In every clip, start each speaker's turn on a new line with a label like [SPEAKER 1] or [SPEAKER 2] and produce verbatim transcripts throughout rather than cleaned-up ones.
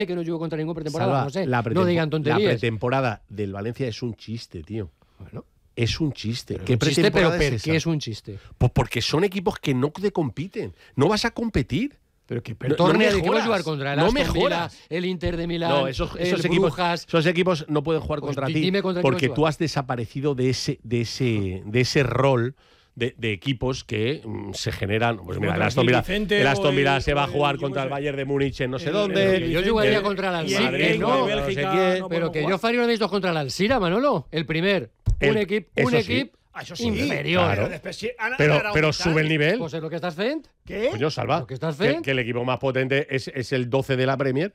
[SPEAKER 1] que no jugó contra ningún pretemporada,
[SPEAKER 2] Salva,
[SPEAKER 1] no sé,
[SPEAKER 2] la
[SPEAKER 1] no digan tonterías.
[SPEAKER 2] La pretemporada del Valencia es un chiste, tío.
[SPEAKER 1] Bueno,
[SPEAKER 2] es un chiste.
[SPEAKER 1] pero
[SPEAKER 2] ¿Qué
[SPEAKER 1] es un chiste, pero
[SPEAKER 2] pretemporada
[SPEAKER 1] ¿por
[SPEAKER 2] es
[SPEAKER 1] qué
[SPEAKER 2] esa?
[SPEAKER 1] es un chiste?
[SPEAKER 2] Pues porque son equipos que no te compiten. No vas a competir.
[SPEAKER 1] Pero que
[SPEAKER 2] No- no
[SPEAKER 1] torneo
[SPEAKER 2] me
[SPEAKER 1] de que vas a
[SPEAKER 2] jodas.
[SPEAKER 1] jugar contra el
[SPEAKER 2] No
[SPEAKER 1] Aston
[SPEAKER 2] me
[SPEAKER 1] Villa,
[SPEAKER 2] jodas.
[SPEAKER 1] el Inter de Milán,
[SPEAKER 2] No, esos, esos
[SPEAKER 1] el
[SPEAKER 2] equipos,
[SPEAKER 1] Brujas.
[SPEAKER 2] esos equipos no pueden jugar
[SPEAKER 1] Pues
[SPEAKER 2] contra
[SPEAKER 1] di-
[SPEAKER 2] ti
[SPEAKER 1] dime contra quién
[SPEAKER 2] porque
[SPEAKER 1] vas a
[SPEAKER 2] tú
[SPEAKER 1] jugar.
[SPEAKER 2] has desaparecido de ese, de ese, de ese rol de, de equipos que mm, se generan. Pues mira, el
[SPEAKER 3] Contra
[SPEAKER 2] Aston
[SPEAKER 3] Gil
[SPEAKER 2] Villa,
[SPEAKER 3] Vicente
[SPEAKER 2] el
[SPEAKER 3] o
[SPEAKER 2] Aston Villa
[SPEAKER 3] el-
[SPEAKER 2] se va a
[SPEAKER 3] o
[SPEAKER 2] jugar
[SPEAKER 3] el- yo
[SPEAKER 2] contra
[SPEAKER 3] qué
[SPEAKER 2] el
[SPEAKER 3] sé.
[SPEAKER 2] Bayern de Múnich en no sé
[SPEAKER 3] El-
[SPEAKER 2] dónde.
[SPEAKER 3] el-
[SPEAKER 1] Yo
[SPEAKER 3] Vicente,
[SPEAKER 1] jugaría contra el
[SPEAKER 3] y el
[SPEAKER 1] Alsira,
[SPEAKER 3] Genk,
[SPEAKER 1] ¿no?
[SPEAKER 3] el
[SPEAKER 2] no sé
[SPEAKER 3] Bélgica,
[SPEAKER 2] quién,
[SPEAKER 3] no
[SPEAKER 1] Pero
[SPEAKER 3] podemos
[SPEAKER 1] que
[SPEAKER 3] jugar.
[SPEAKER 1] yo faría uno de estos contra el Alsira, Manolo. El primer.
[SPEAKER 2] El-
[SPEAKER 1] un equipo
[SPEAKER 2] eso
[SPEAKER 1] un
[SPEAKER 2] sí.
[SPEAKER 1] equipo
[SPEAKER 4] Ah, eso sí.
[SPEAKER 1] inferior.
[SPEAKER 2] Claro.
[SPEAKER 4] Després, sí, ara-
[SPEAKER 2] Pero,
[SPEAKER 4] ara
[SPEAKER 2] pero
[SPEAKER 4] ho
[SPEAKER 2] sube el nivel.
[SPEAKER 1] Pues es lo que estás haciendo.
[SPEAKER 4] Què?
[SPEAKER 2] Coño, Salva.
[SPEAKER 1] Lo que estás
[SPEAKER 2] que,
[SPEAKER 1] fent.
[SPEAKER 2] que el equipo más potente es, es el doce de la Premier.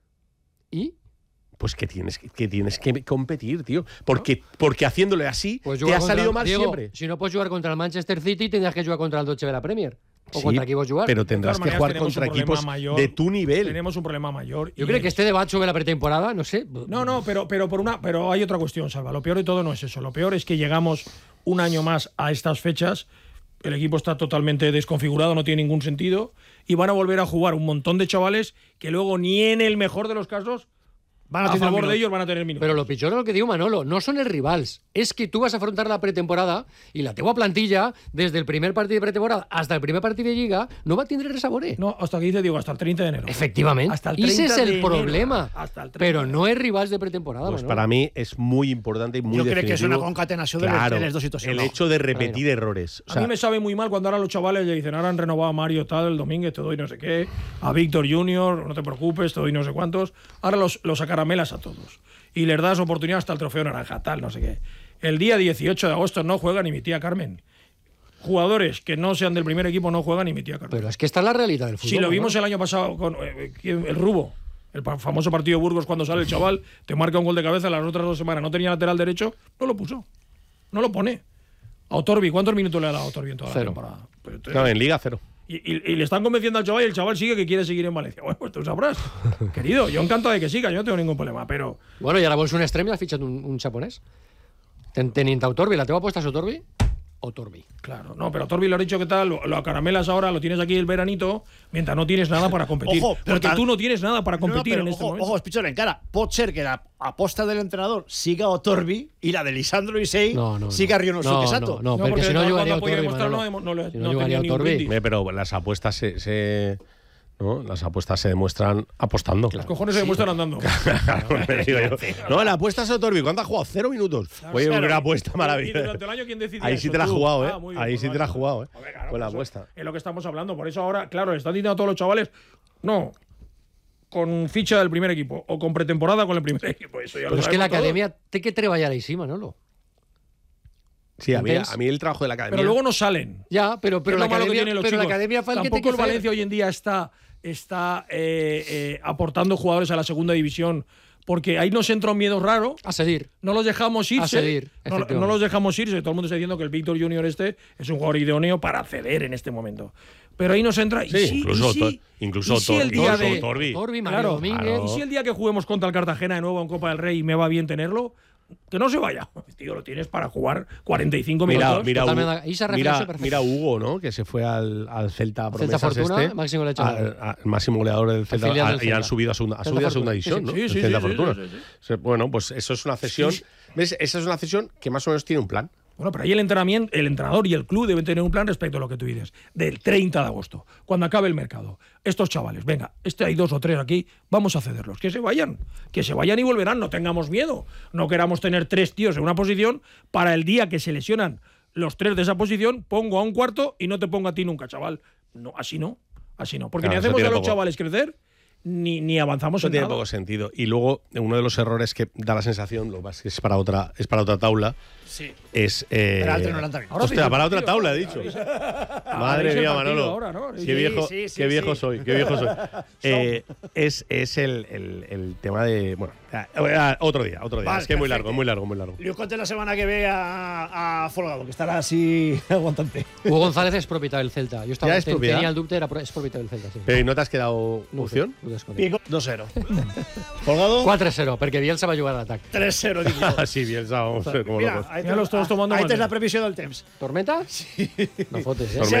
[SPEAKER 1] ¿Y?
[SPEAKER 2] Pues que tienes que, que tienes que competir, tío. Porque, porque haciéndole así
[SPEAKER 1] Pues
[SPEAKER 2] te
[SPEAKER 1] jugar
[SPEAKER 2] ha
[SPEAKER 1] contra-
[SPEAKER 2] salido mal
[SPEAKER 1] Diego,
[SPEAKER 2] siempre.
[SPEAKER 1] Si no puedes jugar contra el Manchester City, tendrás que jugar contra el Deutsche de la Premier. O
[SPEAKER 2] Sí,
[SPEAKER 1] contra quién vas a jugar.
[SPEAKER 2] pero tendrás
[SPEAKER 3] De todas
[SPEAKER 2] que
[SPEAKER 3] maneras,
[SPEAKER 2] jugar
[SPEAKER 3] tenemos
[SPEAKER 2] contra
[SPEAKER 3] un problema
[SPEAKER 2] equipos
[SPEAKER 3] mayor.
[SPEAKER 2] de tu nivel.
[SPEAKER 3] Tenemos un problema mayor.
[SPEAKER 1] Yo
[SPEAKER 3] y
[SPEAKER 1] creo que
[SPEAKER 3] es-
[SPEAKER 1] este debate sobre la pretemporada, no sé.
[SPEAKER 3] No, no, pero, pero, por una, pero hay otra cuestión, Salva. Lo peor de todo no es eso. Lo peor es que llegamos un año más a estas fechas. El equipo está totalmente desconfigurado, no tiene ningún sentido. Y van a volver a jugar un montón de chavales que luego, ni en el mejor de los casos,
[SPEAKER 4] Van a
[SPEAKER 3] a,
[SPEAKER 4] tener
[SPEAKER 3] favor
[SPEAKER 4] minutos.
[SPEAKER 3] de ellos van a tener minutos.
[SPEAKER 1] Pero lo pitjor es lo que diu Manolo, no són els rivals, és que tu vas a afrontar la pretemporada i la teua plantilla, des del primer partit de pretemporada hasta el primer partit de Lliga, no va tindre res a veure.
[SPEAKER 3] No, hasta que dice Diego, hasta el treinta de enero.
[SPEAKER 1] Efectivament.
[SPEAKER 3] Hasta el
[SPEAKER 1] I ese
[SPEAKER 3] treinta
[SPEAKER 1] és el
[SPEAKER 3] de enero.
[SPEAKER 1] problema.
[SPEAKER 3] Hasta el treinta
[SPEAKER 1] Però
[SPEAKER 3] de
[SPEAKER 1] no és rivals de pretemporada,
[SPEAKER 2] Pues
[SPEAKER 1] Manolo.
[SPEAKER 2] para mí es muy importante y muy
[SPEAKER 4] Yo creo que es una
[SPEAKER 2] definitivo.
[SPEAKER 4] concatenación de,
[SPEAKER 2] Claro,
[SPEAKER 4] de las dos situaciones.
[SPEAKER 2] el hecho de repetir errores. O
[SPEAKER 3] A
[SPEAKER 2] sea,
[SPEAKER 3] mí me sabe muy mal cuando ahora los chavales le dicen, ahora han renovado a Mario tal, el Domínguez, te doy no sé qué, a Víctor Junior, no te preocupes, te doy no sé cuántos. Ahora los, los acaramelas a todos. Y les das oportunidad hasta el trofeo naranja, tal, no sé qué. El día dieciocho de agosto no juega ni mi tía Carmen. Jugadores que no sean del primer equipo no juegan ni mi tía Carmen.
[SPEAKER 1] Pero es que esta es la realidad del fútbol.
[SPEAKER 3] Si lo vimos
[SPEAKER 1] Manolo.
[SPEAKER 3] el año pasado con eh, ¿quién? El Rubo, el pa- famoso partido de Burgos, cuando sale el chaval, te marca un gol de cabeza, las otras dos semanas no tenía lateral derecho, no lo puso. No lo pone. A Otorbi, ¿cuántos minutos le ha dado a Otorbi en toda
[SPEAKER 1] Cero.
[SPEAKER 3] la temporada? Pero entonces-
[SPEAKER 2] no, en Liga cero.
[SPEAKER 3] y, y- y le están convenciendo al chaval y el chaval sigue que quiere seguir en Valencia. Bueno, pues tú sabrás. Querido, yo encantado de que siga, yo no tengo ningún problema, pero
[SPEAKER 1] Bueno, y ara vols un extrem i has fitxat un, un japonès. Ten, tenint a Otorbi, la teua apuesta és Otorbi? Otorbi.
[SPEAKER 3] claro, no, pero Otorbi lo ha dicho que tal, lo, lo acaramelas ahora, lo tienes aquí el veranito, mientras no tienes nada para competir.
[SPEAKER 4] Ojo, pero
[SPEAKER 3] porque
[SPEAKER 4] tal-
[SPEAKER 3] tú no tienes nada para
[SPEAKER 4] No, no,
[SPEAKER 3] competir
[SPEAKER 4] pero
[SPEAKER 3] en este
[SPEAKER 4] ojo,
[SPEAKER 3] momento.
[SPEAKER 4] ojo, Pichón, en cara. Pot ser que la aposta del entrenador siga Otorbi y la de Lisandro Isei
[SPEAKER 1] No, no,
[SPEAKER 4] siga
[SPEAKER 1] no.
[SPEAKER 4] Rionosuke
[SPEAKER 1] No,
[SPEAKER 4] Sato.
[SPEAKER 1] no, no,
[SPEAKER 3] No,
[SPEAKER 1] perquè
[SPEAKER 3] porque
[SPEAKER 1] si no
[SPEAKER 3] cuando
[SPEAKER 1] jugaria
[SPEAKER 3] podía
[SPEAKER 1] Otorbi,
[SPEAKER 3] demostrar,
[SPEAKER 1] Manolo.
[SPEAKER 3] no, no le-
[SPEAKER 1] Si
[SPEAKER 3] no
[SPEAKER 1] no
[SPEAKER 3] tenía
[SPEAKER 1] jugaria
[SPEAKER 3] ni un
[SPEAKER 1] Otorbi.
[SPEAKER 3] brindis.
[SPEAKER 2] Eh, Pero las apuestas se, se- ¿no? Las apuestas se demuestran apostando.
[SPEAKER 3] Los cojones se demuestran andando.
[SPEAKER 2] Me digo yo. No, la apuesta es Otorbi. ¿Cuánto has jugado? Cero minutos. Oye,
[SPEAKER 4] cero.
[SPEAKER 2] una apuesta
[SPEAKER 3] ¿Y
[SPEAKER 2] maravillosa.
[SPEAKER 3] durante el año quién decidía
[SPEAKER 2] Ahí sí
[SPEAKER 3] eso?
[SPEAKER 2] te la has
[SPEAKER 3] ¿Tú?
[SPEAKER 2] jugado, ¿eh?
[SPEAKER 3] Ah, muy bien,
[SPEAKER 2] Ahí
[SPEAKER 3] pues
[SPEAKER 2] sí te
[SPEAKER 3] vale.
[SPEAKER 2] la has jugado, ¿eh?
[SPEAKER 3] Joder, claro,
[SPEAKER 2] Con la
[SPEAKER 3] pues eso
[SPEAKER 2] apuesta.
[SPEAKER 3] Es lo que estamos hablando. Por eso ahora, claro, le están diciendo a todos los chavales, no, con ficha del primer equipo o con pretemporada con el primer equipo. Eso ya
[SPEAKER 1] Però
[SPEAKER 3] lo
[SPEAKER 1] és que
[SPEAKER 3] sabemos todos.
[SPEAKER 1] l'acadèmia té que treballar així, Manolo.
[SPEAKER 2] Sí, a mí,
[SPEAKER 1] ¿Entens?
[SPEAKER 2] a mí el trabajo de la academia.
[SPEAKER 3] Pero luego no salen.
[SPEAKER 1] Ja, però, però
[SPEAKER 3] Es lo malo que
[SPEAKER 1] l'acadèmia
[SPEAKER 3] tienen los
[SPEAKER 1] però
[SPEAKER 3] chicos.
[SPEAKER 1] l'acadèmia fa el que té
[SPEAKER 3] Tampoco
[SPEAKER 1] que
[SPEAKER 3] el
[SPEAKER 1] fer.
[SPEAKER 3] Valencia hoy en día está, está eh, eh, aportando jugadores a la segunda división porque ahí nos entra un miedo raro.
[SPEAKER 1] A cedir.
[SPEAKER 3] No los dejamos irse.
[SPEAKER 1] A cedir,
[SPEAKER 3] no,
[SPEAKER 1] efectivamente.
[SPEAKER 3] no los dejamos irse. Todo el mundo está diciendo que el Víctor Junior este es un jugador idóneo para ceder en este momento. Pero ahí nos entra. ¿y
[SPEAKER 2] Sí,
[SPEAKER 3] si-
[SPEAKER 2] incluso
[SPEAKER 3] y si-
[SPEAKER 2] Otor- incluso
[SPEAKER 3] y si el
[SPEAKER 2] Otor-
[SPEAKER 3] día
[SPEAKER 2] incluso
[SPEAKER 3] de-
[SPEAKER 2] Otorbi.
[SPEAKER 1] Otorbi, Mario
[SPEAKER 3] Claro,
[SPEAKER 1] Domínguez.
[SPEAKER 2] claro.
[SPEAKER 3] ¿Y si el día que juguemos contra el Cartagena de nuevo en Copa del Rey me va bien tenerlo? Que no se vaya. Tío, lo tienes para jugar cuarenta y cinco
[SPEAKER 2] Mira,
[SPEAKER 3] minutos.
[SPEAKER 2] mira,
[SPEAKER 1] Totalment
[SPEAKER 2] Hugo,
[SPEAKER 1] d'acord. I s'ha
[SPEAKER 2] mira,
[SPEAKER 1] reflexió perfecte.
[SPEAKER 2] mira Hugo, ¿no? Que se fue al, al Celta
[SPEAKER 1] Celta
[SPEAKER 2] Promesas
[SPEAKER 1] Fortuna,
[SPEAKER 2] este,
[SPEAKER 1] máximo goleador.
[SPEAKER 2] al- al máximo goleador del Celta,
[SPEAKER 1] filial del
[SPEAKER 2] a- y han
[SPEAKER 1] Celta.
[SPEAKER 2] subido a segunda, a
[SPEAKER 1] Celta
[SPEAKER 2] subido a segunda
[SPEAKER 1] Fortuna.
[SPEAKER 2] división,
[SPEAKER 1] Sí,
[SPEAKER 2] ¿no?
[SPEAKER 3] sí,
[SPEAKER 2] El
[SPEAKER 3] sí,
[SPEAKER 2] Celta
[SPEAKER 3] sí, sí,
[SPEAKER 2] Fortuna.
[SPEAKER 3] sí, sí, sí.
[SPEAKER 2] Se- Bueno, pues eso es una cesión.
[SPEAKER 3] Sí.
[SPEAKER 2] ¿Ves? Esa es una cesión que más o menos tiene un plan.
[SPEAKER 3] Bueno, pero ahí el entrenamiento, el entrenador y el club deben tener un plan respecto a lo que tú dices. Del treinta de agosto, cuando acabe el mercado. Estos chavales, venga, este hay dos o tres aquí, vamos a cederlos. Que se vayan. Que se vayan y volverán, no tengamos miedo. No queramos tener tres tíos en una posición para el día que se lesionan los tres de esa posición, pongo a un cuarto y no te pongo a ti nunca, chaval. No, así no. Así no. Porque
[SPEAKER 2] Claro,
[SPEAKER 3] ni
[SPEAKER 2] eso
[SPEAKER 3] hacemos a
[SPEAKER 2] tiene
[SPEAKER 3] los
[SPEAKER 2] poco.
[SPEAKER 3] chavales crecer, ni, ni avanzamos
[SPEAKER 2] Eso
[SPEAKER 3] en
[SPEAKER 2] tiene
[SPEAKER 3] nada.
[SPEAKER 2] poco sentido. Y luego, uno de los errores que da la sensación, lo que pasa es que es para otra, es para otra taula,
[SPEAKER 4] Sí.
[SPEAKER 2] es. Eh,
[SPEAKER 4] Para altre no l'han traído.
[SPEAKER 3] Ahora
[SPEAKER 2] Hostia,
[SPEAKER 3] sí,
[SPEAKER 2] para otra
[SPEAKER 3] tío.
[SPEAKER 2] tabla, he dicho.
[SPEAKER 3] Habréis
[SPEAKER 2] Madre
[SPEAKER 3] el
[SPEAKER 2] mía,
[SPEAKER 3] partido
[SPEAKER 2] Manolo.
[SPEAKER 3] ahora, ¿no?
[SPEAKER 2] Qué
[SPEAKER 3] Sí,
[SPEAKER 2] viejo,
[SPEAKER 4] sí, sí,
[SPEAKER 2] qué viejo
[SPEAKER 4] sí.
[SPEAKER 2] soy, qué viejo soy. Eh, es es el, el, el tema de. Bueno, ah, ah, otro día, otro día.
[SPEAKER 4] Vale,
[SPEAKER 2] es que es muy
[SPEAKER 4] perfecto.
[SPEAKER 2] largo, muy largo, muy largo.
[SPEAKER 4] Li ho conté la setmana que ve a, a Folgado, que estarà així aguantant-te.
[SPEAKER 1] Hugo González és propietari del Celta. Jo estava,
[SPEAKER 2] Ja és
[SPEAKER 1] ten-
[SPEAKER 2] propiedad?
[SPEAKER 1] tenia el dubte, era, pro- és propietari del Celta, sí.
[SPEAKER 2] Pero ¿y no te has quedado
[SPEAKER 1] No ho sé,
[SPEAKER 2] opción?
[SPEAKER 1] ho desconec.
[SPEAKER 4] Pico, dos cero. Folgado,
[SPEAKER 1] quatre cero, perquè Bielsa va jugar a l'atac.
[SPEAKER 4] tres cero. dic jo.
[SPEAKER 2] Ah, sí, bien, como
[SPEAKER 4] Mira,
[SPEAKER 2] locos.
[SPEAKER 4] ahí
[SPEAKER 3] Míralos todos tomando
[SPEAKER 4] ahí
[SPEAKER 3] mate.
[SPEAKER 4] tens la previsió del temps.
[SPEAKER 1] Tormenta? Sí. No fotes, eh?
[SPEAKER 2] Tormenta.